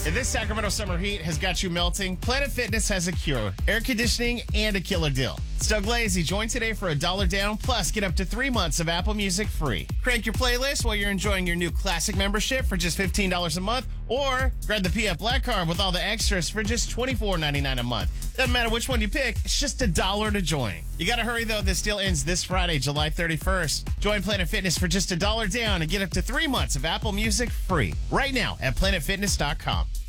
If this Sacramento summer heat has got you melting, Planet Fitness has a cure. Air conditioning and a killer deal. It's Doug Lazy. Join today for $1 down, plus get up to 3 months of Apple Music free. Crank your playlist while you're enjoying your new Classic membership for just $15 a month, or grab the PF Black Card with all the extras for just $24.99 a month. Doesn't matter which one you pick, it's just $1 to join. You gotta hurry though, this deal ends this Friday, July 31st. Join Planet Fitness for just $1 down and get up to 3 months of Apple Music free right now at planetfitness.com.